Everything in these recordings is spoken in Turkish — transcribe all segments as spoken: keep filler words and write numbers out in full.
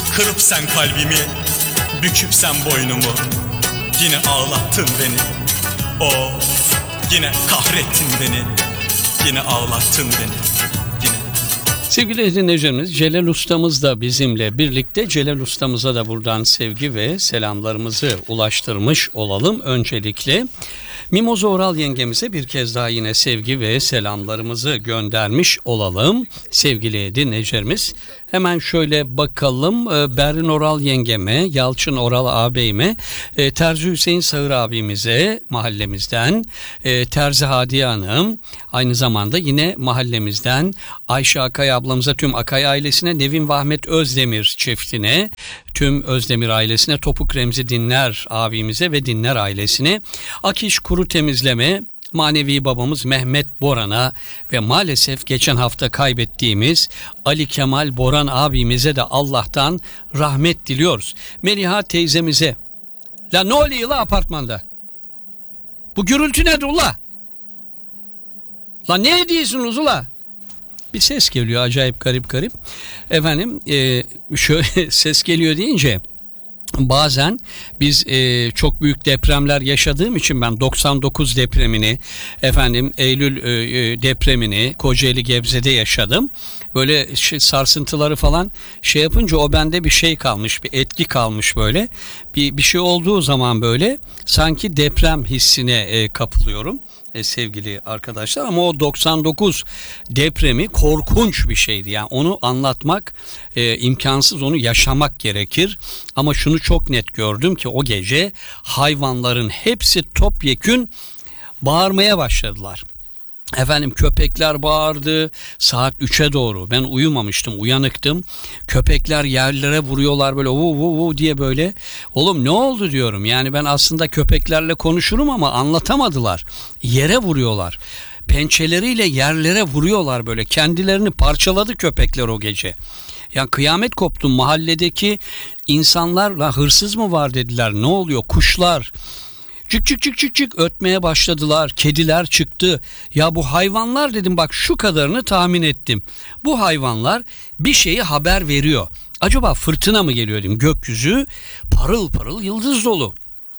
Kırıp sen kalbimi, büküp sen boynumu, yine ağlattın beni. Of, yine kahrettin beni, yine ağlattın beni, yine. Sevgili dinleyicilerimiz, Celal Ustamız da bizimle birlikte. Celal Ustamıza da buradan sevgi ve selamlarımızı ulaştırmış olalım öncelikle. Mimoza Oral yengemize bir kez daha yine sevgi ve selamlarımızı göndermiş olalım sevgili dinleyicilerimiz. Hemen şöyle bakalım, Berin Oral yengeme, Yalçın Oral ağabeyime, Terzi Hüseyin Sağır abimize mahallemizden, Terzi Hadiye Hanım, aynı zamanda yine mahallemizden Ayşe Akay ablamıza, tüm Akay ailesine, Nevin ve Ahmet Özdemir çiftine, tüm Özdemir ailesine, Topuk Remzi Dinler abimize ve Dinler ailesine, Akiş Kuru Temizleme, manevi babamız Mehmet Boran'a ve maalesef geçen hafta kaybettiğimiz Ali Kemal Boran abimize de Allah'tan rahmet diliyoruz. Meliha teyzemize, la ne oluyor la apartmanda? Bu gürültü nedir ula? La ne ediyorsunuz ula? Bir ses geliyor acayip garip garip. Efendim e, şöyle ses geliyor deyince bazen biz e, çok büyük depremler yaşadığım için ben doksan dokuz depremini, efendim Eylül e, depremini Kocaeli Gebze'de yaşadım. Böyle şey, sarsıntıları falan şey yapınca o bende bir şey kalmış, bir etki kalmış böyle. Bir bir şey olduğu zaman böyle sanki deprem hissine e, kapılıyorum. E, sevgili arkadaşlar, ama o doksan dokuz depremi korkunç bir şeydi. Yani onu anlatmak e, imkansız, onu yaşamak gerekir. Ama şunu çok net gördüm ki o gece hayvanların hepsi topyekün bağırmaya başladılar. Efendim köpekler bağırdı saat üçe doğru. Ben uyumamıştım, uyanıktım. Köpekler yerlere vuruyorlar böyle vu vu vu diye böyle. Oğlum ne oldu diyorum. Yani ben aslında köpeklerle konuşurum ama anlatamadılar. Yere vuruyorlar. Pençeleriyle yerlere vuruyorlar böyle. Kendilerini parçaladı köpekler o gece. Yani kıyamet koptu. Mahalledeki insanlarla hırsız mı var dediler. Ne oluyor? Kuşlar Çık çık çık çık çık ötmeye başladılar. Kediler çıktı. Ya bu hayvanlar dedim, bak şu kadarını tahmin ettim. Bu hayvanlar bir şeyi haber veriyor. Acaba fırtına mı geliyor dedim. Gökyüzü parıl parıl yıldız dolu.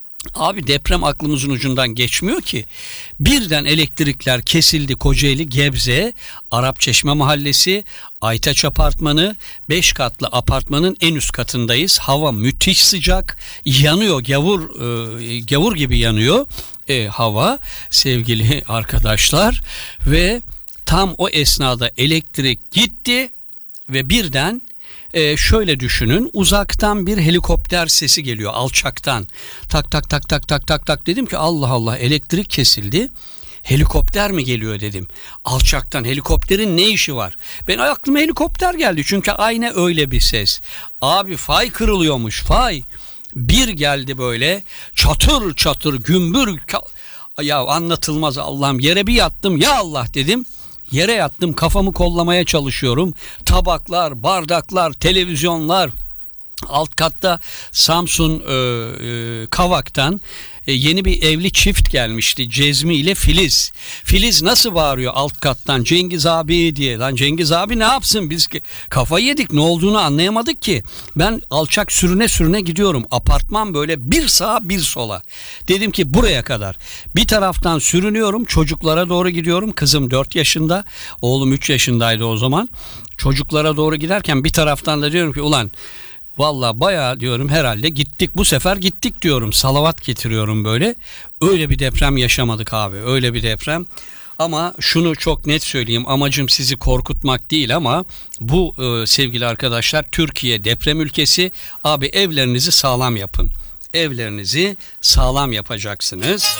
Abi deprem aklımızın ucundan geçmiyor ki. Birden elektrikler kesildi. Kocaeli Gebze, Arapçeşme Mahallesi, Aytaç Apartmanı, beş katlı apartmanın en üst katındayız. Hava müthiş sıcak, yanıyor, gavur e, gavur gibi yanıyor e, hava sevgili arkadaşlar. Ve tam o esnada elektrik gitti ve birden Ee, şöyle düşünün, uzaktan bir helikopter sesi geliyor alçaktan. Tak tak tak tak tak tak tak, dedim ki Allah Allah, elektrik kesildi. Helikopter mi geliyor dedim. Alçaktan, helikopterin ne işi var? Ben aklıma helikopter geldi çünkü aynı öyle bir ses. Abi fay kırılıyormuş, fay. Bir geldi böyle çatır çatır gümbür, ya anlatılmaz Allah'ım, yere bir yattım, ya Allah dedim. Yere yattım, kafamı kollamaya çalışıyorum. Tabaklar, bardaklar, televizyonlar. Alt katta Samsun e, e, Kavak'tan e, yeni bir evli çift gelmişti. Cezmi ile Filiz. Filiz nasıl bağırıyor alt kattan, Cengiz abi diye. Lan Cengiz abi ne yapsın, biz kafayı yedik, ne olduğunu anlayamadık ki. Ben alçak sürüne sürüne gidiyorum. Apartman böyle bir sağa bir sola. Dedim ki buraya kadar. Bir taraftan sürünüyorum, çocuklara doğru gidiyorum. Kızım dört yaşında, oğlum üç yaşındaydı o zaman. Çocuklara doğru giderken bir taraftan da diyorum ki ulan vallahi bayağı diyorum herhalde gittik, bu sefer gittik diyorum, salavat getiriyorum böyle. Öyle bir deprem yaşamadık abi, öyle bir deprem. Ama şunu çok net söyleyeyim, amacım sizi korkutmak değil ama bu e, sevgili arkadaşlar, Türkiye deprem ülkesi. Abi evlerinizi sağlam yapın, evlerinizi sağlam yapacaksınız.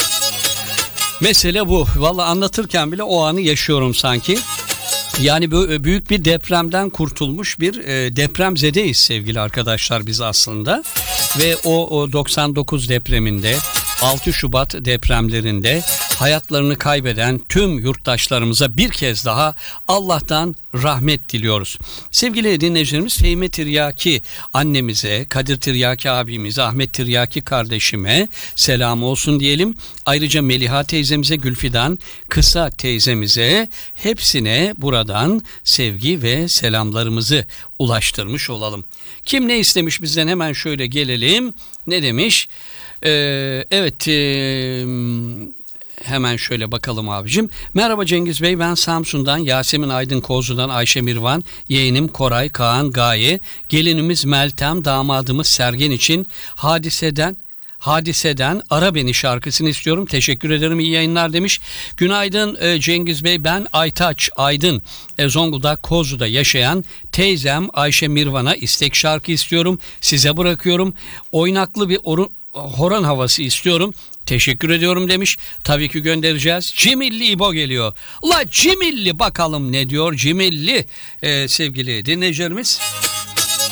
Mesele bu. Vallahi anlatırken bile o anı yaşıyorum sanki. Yani büyük bir depremden kurtulmuş bir depremzedeyiz sevgili arkadaşlar biz aslında. Ve o, o doksan dokuz depreminde altı Şubat depremlerinde hayatlarını kaybeden tüm yurttaşlarımıza bir kez daha Allah'tan rahmet diliyoruz. Sevgili dinleyicilerimiz, Fehime Tiryaki annemize, Kadir Tiryaki abimize, Ahmet Tiryaki kardeşime selam olsun diyelim. Ayrıca Meliha teyzemize, Gülfidan Kısa teyzemize, hepsine buradan sevgi ve selamlarımızı ulaştırmış olalım. Kim ne istemiş bizden, hemen şöyle gelelim. Ne demiş? Ee, evet ee, hemen şöyle bakalım abicim. Merhaba Cengiz Bey, ben Samsun'dan Yasemin Aydın Kozlu'dan Ayşe Mirvan, yeğenim Koray Kaan Gaye, gelinimiz Meltem, damadımız Sergen için Hadise'den Hadise'den Ara Beni şarkısını istiyorum. Teşekkür ederim, iyi yayınlar demiş. Günaydın e, Cengiz Bey, ben Aytaç Aydın, e, Zonguldak Kozlu'da yaşayan teyzem Ayşe Mirvan'a istek şarkı istiyorum. Size bırakıyorum. Oynaklı bir orun, horon havası istiyorum. Teşekkür ediyorum demiş. Tabii ki göndereceğiz. Cimilli İbo geliyor. La Cimilli, bakalım ne diyor Cimilli, e, sevgili dinleyicilerimiz.